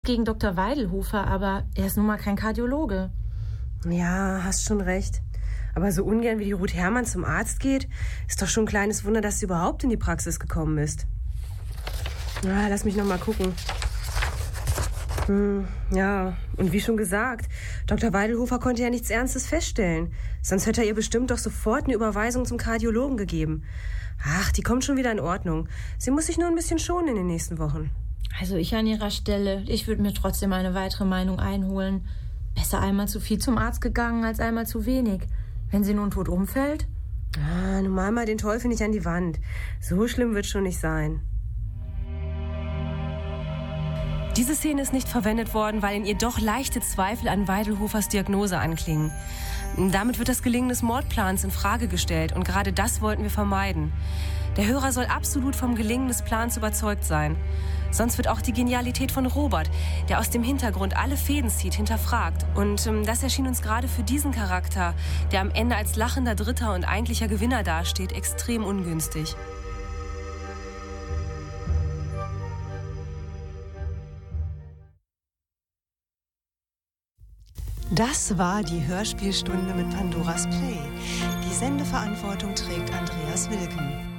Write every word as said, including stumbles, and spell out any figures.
gegen Doktor Weidelhofer, aber er ist nun mal kein Kardiologe. Ja, hast schon recht. Aber so ungern wie die Ruth Herrmann zum Arzt geht, ist doch schon ein kleines Wunder, dass sie überhaupt in die Praxis gekommen ist. Ja, lass mich noch mal gucken. Hm, ja, und wie schon gesagt, Doktor Weidelhofer konnte ja nichts Ernstes feststellen. Sonst hätte er ihr bestimmt doch sofort eine Überweisung zum Kardiologen gegeben. Ach, die kommt schon wieder in Ordnung. Sie muss sich nur ein bisschen schonen in den nächsten Wochen. Also ich an ihrer Stelle, ich würde mir trotzdem eine weitere Meinung einholen. Besser einmal zu viel zum Arzt gegangen, als einmal zu wenig. Wenn sie nun tot umfällt? Ah, nun mal mal den Teufel nicht an die Wand. So schlimm wird schon nicht sein. Diese Szene ist nicht verwendet worden, weil in ihr doch leichte Zweifel an Weidelhofers Diagnose anklingen. Damit wird das Gelingen des Mordplans in Frage gestellt und gerade das wollten wir vermeiden. Der Hörer soll absolut vom Gelingen des Plans überzeugt sein. Sonst wird auch die Genialität von Robert, der aus dem Hintergrund alle Fäden zieht, hinterfragt. Und ähm, das erschien uns gerade für diesen Charakter, der am Ende als lachender Dritter und eigentlicher Gewinner dasteht, extrem ungünstig. Das war die Hörspielstunde mit Pandoras Play. Die Sendeverantwortung trägt Andreas Wilken.